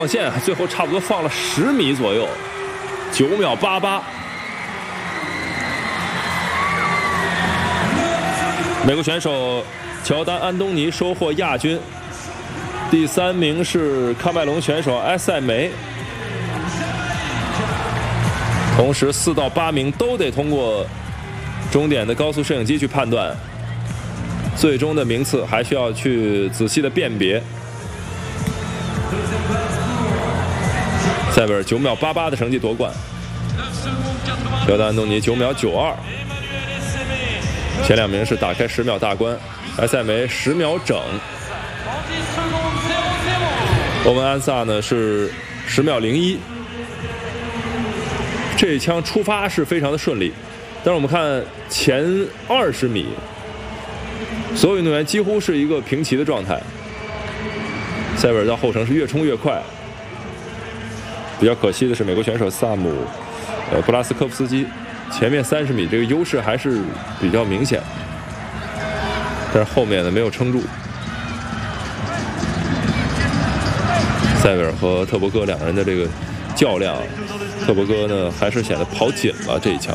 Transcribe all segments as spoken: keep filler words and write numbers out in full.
上线最后差不多放了十米左右，九秒八八。美国选手乔丹·安东尼收获亚军，第三名是喀麦隆选手埃塞梅。同时，四到八名都得通过终点的高速摄影机去判断，最终的名次还需要去仔细的辨别。 塞维尔九秒八八的成绩夺冠，乔丹·安东尼九秒九二，前两名是打开十秒大关，埃塞梅十秒整，欧文·安萨呢是十秒零一。这一枪出发是非常的顺利，但是我们看前二十米，所有运动员几乎是一个平齐的状态，塞维尔到后程是越冲越快。 比较可惜的是，美国选手萨姆，呃，布拉斯科夫斯基，前面三十米这个优势还是比较明显，但是后面呢没有撑住。塞维尔和特伯戈两人的这个较量，特伯戈呢还是显得跑紧了这一枪。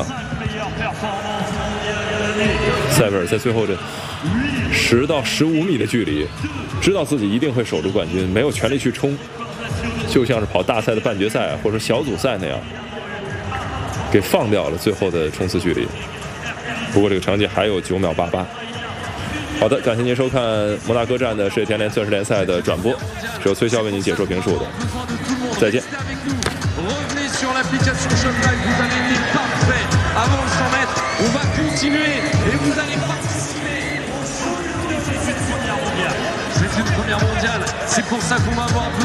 塞维尔在最后这十到十五米的距离，知道自己一定会守住冠军，没有全力去冲。 就像是跑大赛的半决赛或者小组赛那样，给放掉了最后的冲刺距离。不过这个成绩还有九秒八八。好的，感谢您收看摩纳哥站的世界田联钻石联赛的转播，是由崔骁为您解说评述的。再见。 C'est une première mondiale, c'est pour ça qu'on va avoir